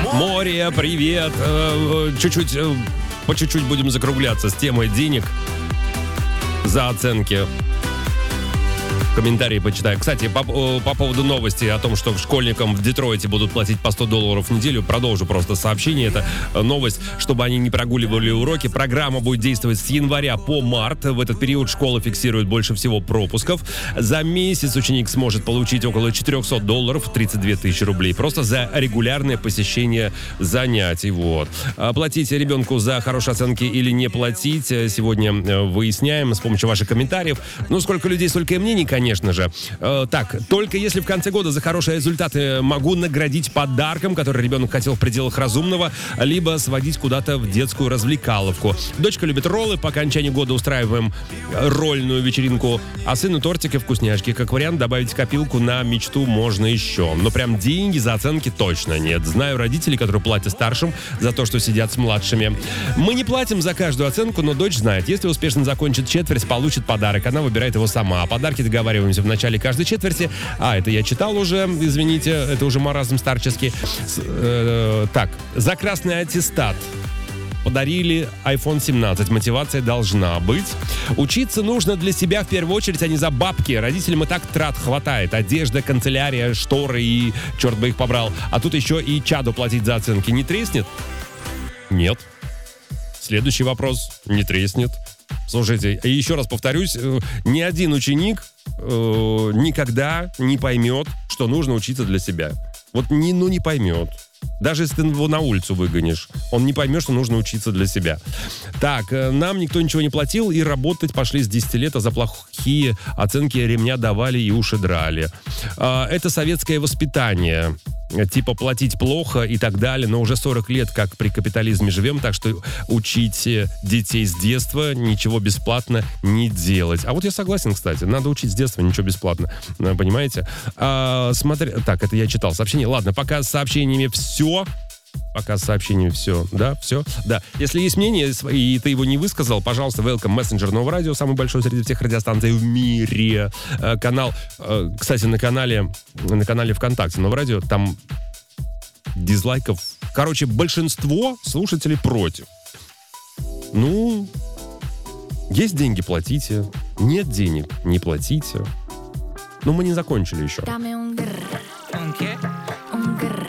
Море, привет. По чуть-чуть будем закругляться с темой денег за оценки. Комментарии почитаю. Кстати, по поводу новости о том, что школьникам в Детройте будут платить по $100 в неделю, продолжу просто сообщение. Это новость, чтобы они не прогуливали уроки. Программа будет действовать с января по март. В этот период школа фиксирует больше всего пропусков. За месяц ученик сможет получить около $400, 32 тысячи рублей, просто за регулярное посещение занятий. Вот. Платить ребенку за хорошие оценки или не платить, сегодня выясняем с помощью ваших комментариев. Ну, сколько людей, столько и мнений, конечно же. Так, только если в конце года за хорошие результаты могу наградить подарком, который ребенок хотел в пределах разумного, либо сводить куда-то в детскую развлекаловку. Дочка любит роллы, по окончании года устраиваем рольную вечеринку, а сыну тортик и вкусняшки. Как вариант, добавить копилку на мечту можно еще. Но прям деньги за оценки точно нет. Знаю родителей, которые платят старшим за то, что сидят с младшими. Мы не платим за каждую оценку, но дочь знает, если успешно закончит четверть, получит подарок. Она выбирает его сама. А подарки договариваемся в начале каждой четверти. Это я читал уже, извините, это уже маразм старческий. Так, за красный аттестат подарили iPhone 17. Мотивация должна быть. Учиться нужно для себя в первую очередь, а не за бабки. Родителям и так трат хватает. Одежда, канцелярия, шторы и черт бы их побрал. А тут еще и чаду платить за оценки. Не треснет? Нет. Следующий вопрос. Не треснет. Слушайте, еще раз повторюсь, ни один ученик никогда не поймет, что нужно учиться для себя. Вот не поймет. Даже если ты его на улицу выгонишь, он не поймет, что нужно учиться для себя. Так, нам никто ничего не платил, и работать пошли с 10 лет, а за плохие оценки ремня давали и уши драли. Это советское воспитание. Типа платить плохо и так далее, но уже 40 лет как при капитализме живем, так что учите детей с детства, ничего бесплатно не делать. А вот я согласен, кстати, надо учить с детства, ничего бесплатно, понимаете? Смотри, так, это я читал сообщение. Ладно, пока с сообщениями все. Да, все. Да. Если есть мнение, и ты его не высказал, пожалуйста, welcome Messenger Нового радио, самый большой среди всех радиостанций в мире. Канал, кстати, на канале ВКонтакте Нового радио, там дизлайков. Короче, большинство слушателей против. Ну, есть деньги, платите. Нет денег, не платите. Но мы не закончили еще.